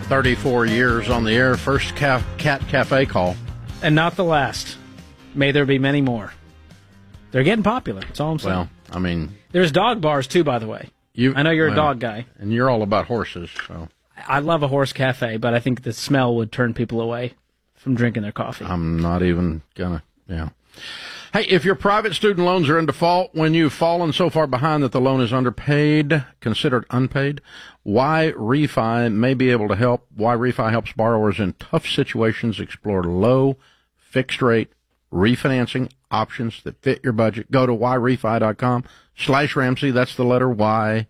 34 years on the air. First Cat Cafe call. And not the last. May there be many more. They're getting popular. That's all I'm saying. Well, I mean... There's dog bars, too, by the way. I know you're a dog guy. And you're all about horses, so... I love a horse cafe, but I think the smell would turn people away from drinking their coffee. I'm not even gonna... Yeah. Hey, if your private student loans are in default when you've fallen so far behind that the loan is underpaid, considered unpaid, YRefi may be able to help. YRefi helps borrowers in tough situations explore low, fixed-rate refinancing options that fit your budget. Go to yrefy.com/Ramsey. That's the letter Y,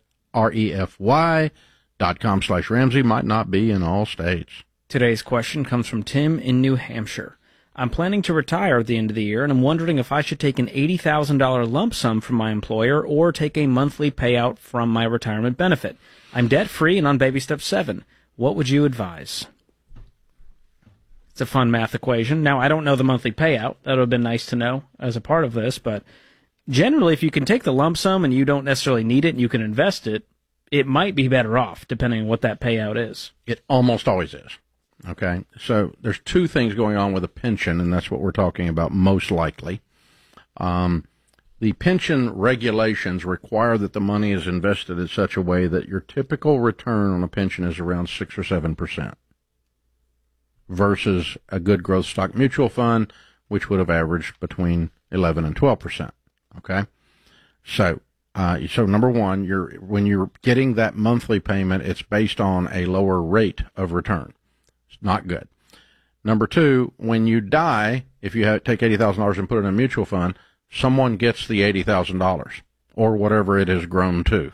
REFY.com/Ramsey. Might not be in all states. Today's question comes from Tim in New Hampshire. I'm planning to retire at the end of the year, and I'm wondering if I should take an $80,000 lump sum from my employer or take a monthly payout from my retirement benefit. I'm debt-free and on baby step 7. What would you advise? It's a fun math equation. Now, I don't know the monthly payout. That would have been nice to know as a part of this, but generally, if you can take the lump sum and you don't necessarily need it and you can invest it, it might be better off, depending on what that payout is. It almost always is. Okay, so there's two things going on with a pension, and that's what we're talking about most likely. The pension regulations require that the money is invested in such a way that your typical return on a pension is around 6 or 7%, versus a good growth stock mutual fund, which would have averaged between 11 and 12%. Okay, so number one, when you're getting that monthly payment, it's based on a lower rate of return. It's not good. Number two, when you die, if you take $80,000 and put it in a mutual fund, someone gets the $80,000 or whatever it has grown to.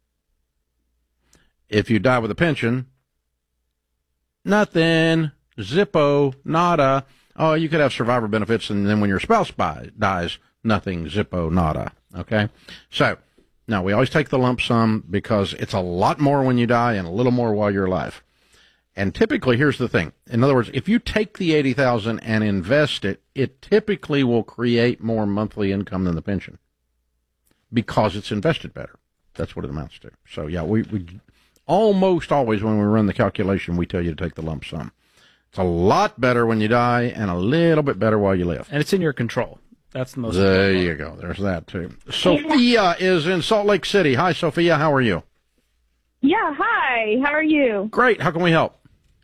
If you die with a pension, nothing, zippo, nada. Oh, you could have survivor benefits, and then when your spouse dies, nothing, zippo, nada. Okay? So, now we always take the lump sum because it's a lot more when you die and a little more while you're alive. And typically, here's the thing. In other words, if you take the $80,000 and invest it, it typically will create more monthly income than the pension because it's invested better. That's what it amounts to. So, yeah, we almost always, when we run the calculation, we tell you to take the lump sum. It's a lot better when you die and a little bit better while you live. And it's in your control. That's the most There important. you go. There's that, too. Sophia is in Salt Lake City. Hi, Sophia. How are you? Yeah, hi. How are you? Great. How can we help?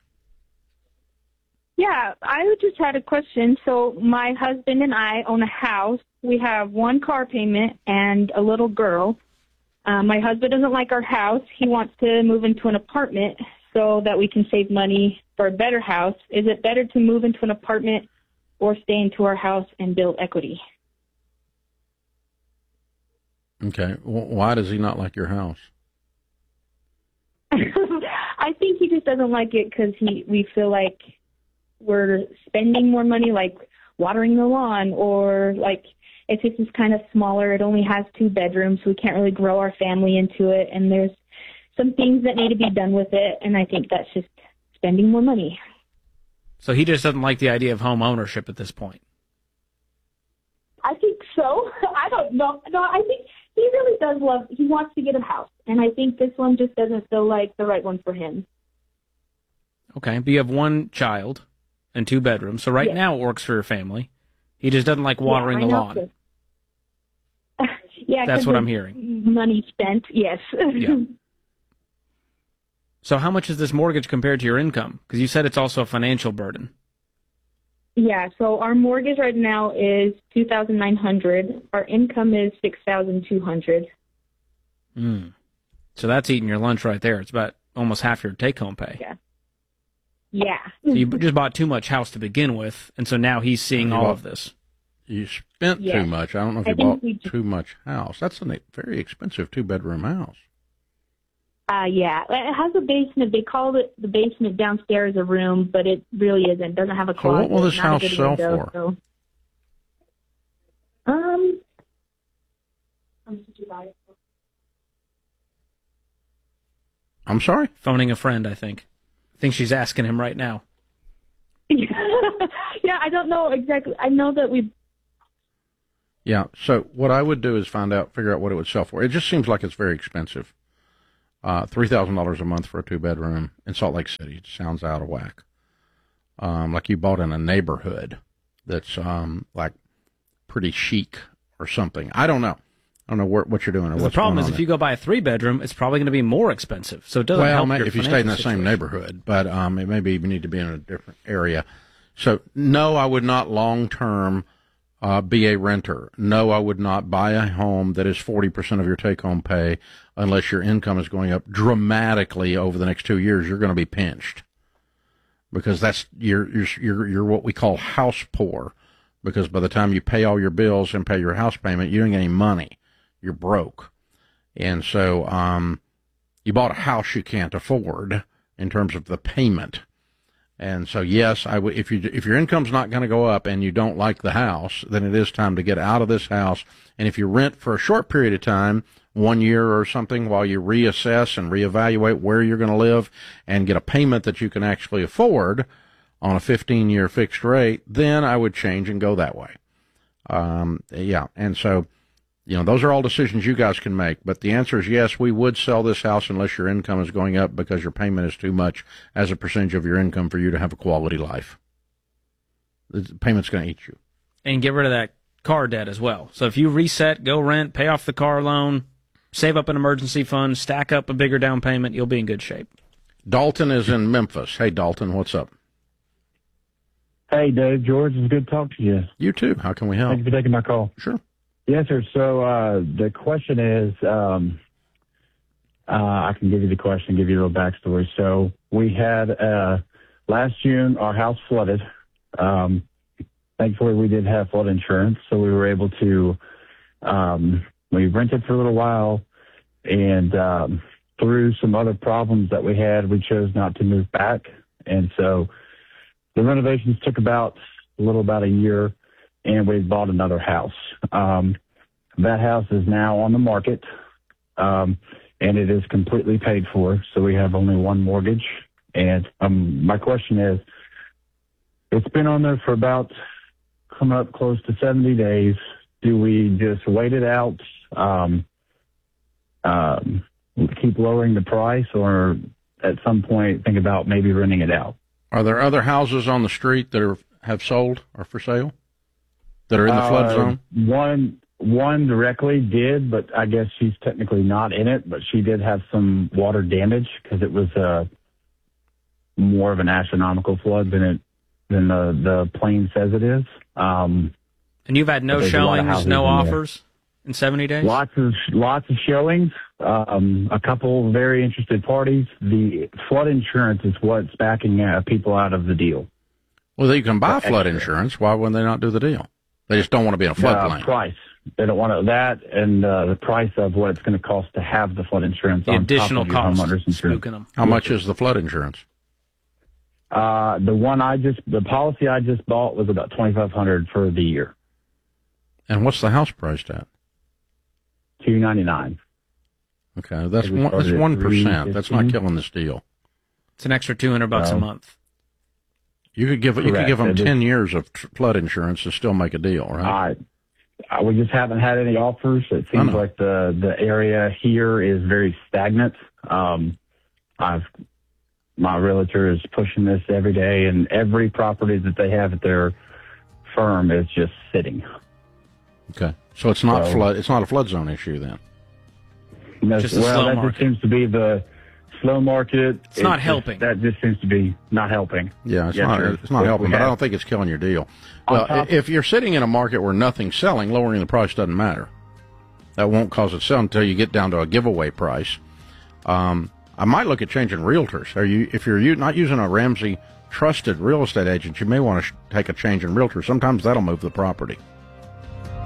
Yeah, I just had a question. So my husband and I own a house. We have one car payment and a little girl. My husband doesn't like our house. He wants to move into an apartment so that we can save money for a better house. Is it better to move into an apartment or stay into our house and build equity? Okay. Why does he not like your house? I think he just doesn't like it because we feel like we're spending more money, like watering the lawn, or like it's just kind of smaller. It only has 2 bedrooms, so we can't really grow our family into it. And there's some things that need to be done with it, and I think that's just spending more money. So he just doesn't like the idea of home ownership at this point. I think so. I don't know. No, I think he really does he wants to get a house, and I think this one just doesn't feel like the right one for him. Okay, but you have 1 child and 2 bedrooms, so right now it works for your family. He just doesn't like watering the lawn. Yeah, that's what I'm hearing. Money spent, yes. Yeah. So how much is this mortgage compared to your income? Because you said it's also a financial burden. Yeah, so our mortgage right now is $2,900. Our income is $6,200. So that's eating your lunch right there. It's about almost half your take-home pay. Yeah. Yeah. So you just bought too much house to begin with, and so now he's seeing all of this. You spent too much. I don't know if you bought too much house. That's a very expensive 2-bedroom house. Yeah. It has a basement. They call it the basement downstairs a room, but it really isn't. It doesn't have a closet. So what will this house sell for? So. How much did you buy it for? I'm sorry? Phoning a friend, I think. I think she's asking him right now. Yeah, I don't know exactly. I know that we... Yeah, so what I would do is figure out what it would sell for. It just seems like it's very expensive. $3,000 a month for a 2-bedroom in Salt Lake City. It sounds out of whack. Like you bought in a neighborhood that's like pretty chic or something. I don't know. I don't know what you're doing or what's going on. The problem is if you go buy a 3-bedroom, it's probably going to be more expensive. So it doesn't help your if you stay in the same neighborhood, but it maybe you need to be in a different area. So no, I would not long-term be a renter. No, I would not buy a home that is 40% of your take-home pay unless your income is going up dramatically over the next 2 years. You're going to be pinched because that's you're what we call house poor. Because by the time you pay all your bills and pay your house payment, you don't get any money. You're broke. And so you bought a house you can't afford in terms of the payment. And so, yes, if your income's not going to go up and you don't like the house, then it is time to get out of this house. And if you rent for a short period of time, 1 year or something, while you reassess and reevaluate where you're going to live and get a payment that you can actually afford on a 15-year fixed rate, then I would change and go that way. And so, those are all decisions you guys can make. But the answer is yes, we would sell this house unless your income is going up because your payment is too much as a percentage of your income for you to have a quality life. The payment's going to eat you. And get rid of that car debt as well. So if you reset, go rent, pay off the car loan, save up an emergency fund, stack up a bigger down payment, you'll be in good shape. Dalton is in Memphis. Hey, Dalton, what's up? Hey, Dave, George, it's good to talk to you. You too. How can we help? Thank you for taking my call. Sure. Yes, sir. So the question is, I can give you the question, give you a little backstory. So we had last June, our house flooded. Thankfully, we did have flood insurance, so we were able to, we rented for a little while, and through some other problems that we had, we chose not to move back. And so the renovations took about a year, and we bought another house. That house is now on the market, and it is completely paid for, so we have only one mortgage. And my question is, it's been on there for about coming up close to 70 days. Do we just wait it out, keep lowering the price, or at some point think about maybe renting it out? Are there other houses on the street that have sold or for sale that are in the flood zone? One directly did, but I guess she's technically not in it, but she did have some water damage because it was more of an astronomical flood than the plane says it is. And you've had no showings, no offers in 70 days? Lots of showings, a couple very interested parties. The flood insurance is what's backing people out of the deal. Well, you can buy flood insurance. Why wouldn't they not do the deal? They just don't want to be in a floodplain. Price. They don't want that, and the price of what it's going to cost to have the flood insurance. The additional cost. Them. How much is the flood insurance? The policy I just bought was about $2,500 for the year. And what's the house priced at? $299. Okay, that's 1%. That's not killing this deal. It's an extra $200 a month. You could give them 10 years of flood insurance to still make a deal, right? We just haven't had any offers. It seems like the area here is very stagnant. My realtor is pushing this every day, and every property that they have at their firm is just sitting. Okay, so it's not flood. It's not a flood zone issue then. Just a slow market. Just seems to be the slow market. It's not helping. That just seems to be not helping. Yeah, it's not helping, but I don't think it's killing your deal. Well, if you're sitting in a market where nothing's selling, lowering the price doesn't matter. That won't cause it to sell until you get down to a giveaway price. I might look at changing realtors. If you're not using a Ramsey trusted real estate agent, you may want to take a change in realtor. Sometimes that'll move the property.